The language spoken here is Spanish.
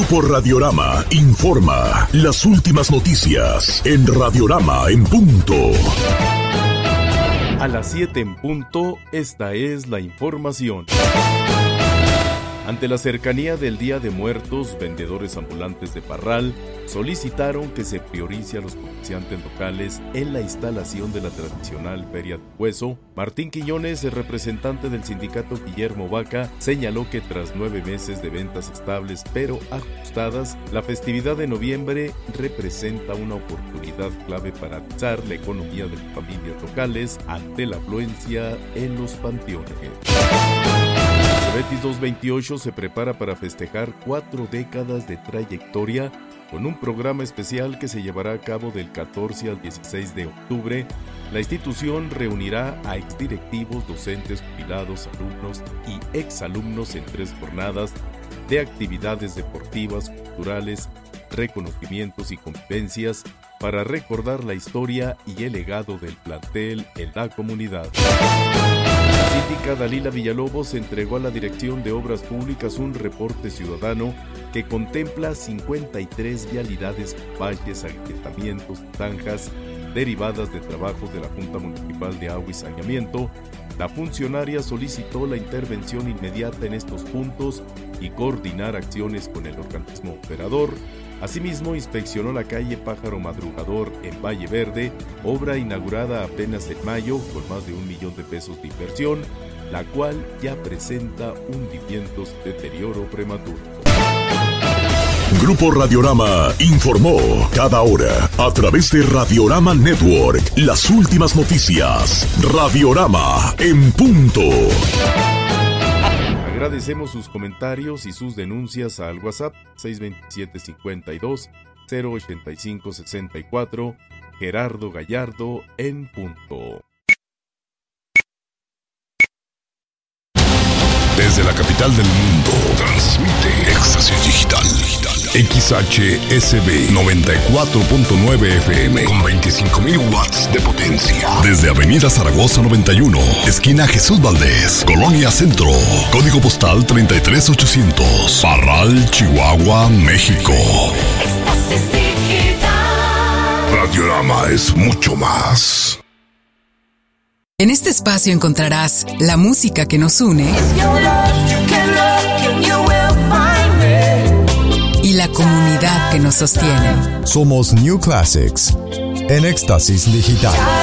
Grupo Radiorama informa las últimas noticias en Radiorama en punto. A las 7 en punto, esta es la información. Ante la cercanía del Día de Muertos, vendedores ambulantes de Parral solicitaron que se priorice a los comerciantes locales en la instalación de la tradicional Feria de Hueso. Martín Quiñones, el representante del sindicato Guillermo Vaca, señaló que tras 9 meses de ventas estables pero ajustadas, la festividad de noviembre representa una oportunidad clave para alzar la economía de las familias locales ante la afluencia en los panteones. Betis 228 se prepara para festejar 4 décadas de trayectoria con un programa especial que se llevará a cabo del 14 al 16 de octubre. La institución reunirá a exdirectivos, docentes, jubilados, alumnos y exalumnos en 3 jornadas de actividades deportivas, culturales, reconocimientos y convivencias para recordar la historia y el legado del plantel en la comunidad. La síndica Dalila Villalobos entregó a la Dirección de Obras Públicas un reporte ciudadano que contempla 53 vialidades, valles, agrietamientos, zanjas derivadas de trabajos de la Junta Municipal de Agua y Saneamiento. La funcionaria solicitó la intervención inmediata en estos puntos y coordinar acciones con el organismo operador. Asimismo, inspeccionó la calle Pájaro Madrugador en Valle Verde, obra inaugurada apenas en mayo con más de $1 millón de inversión, la cual ya presenta hundimientos, deterioro prematuro. Grupo Radiorama informó cada hora a través de Radiorama Network las últimas noticias. Radiorama en punto. Agradecemos sus comentarios y sus denuncias al WhatsApp 627-52-085-64. Gerardo Gallardo en punto. Desde la capital del mundo, transmite Éxtasis Digital. XHSB 94.9 FM con 25.000 watts de potencia. Desde Avenida Zaragoza 91, esquina Jesús Valdés, Colonia Centro. Código postal 33800. Parral, Chihuahua, México. Éxtasis Digital. Radiorama es mucho más. En este espacio encontrarás la música que nos une y la comunidad que nos sostiene. Somos New Classics en Éxtasis Digital.